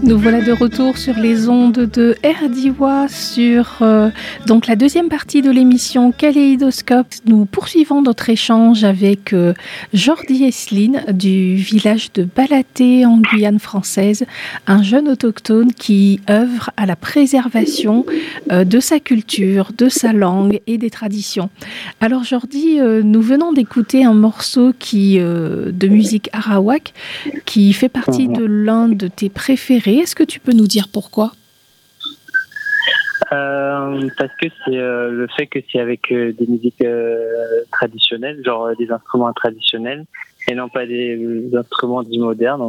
Nous voilà de retour sur les ondes de RDIWA sur donc la deuxième partie de l'émission Kaléidoscope. Nous poursuivons notre échange avec Jordi Esseline du village de Balaté en Guyane française, un jeune autochtone qui œuvre à la préservation de sa culture, de sa langue et des traditions. Alors Jordi, nous venons d'écouter un morceau de musique arawak qui fait partie de l'un de tes préférés. Est-ce que tu peux nous dire pourquoi ? Parce que c'est le fait que c'est avec des musiques traditionnelles, genre des instruments traditionnels, et non pas des instruments dits modernes.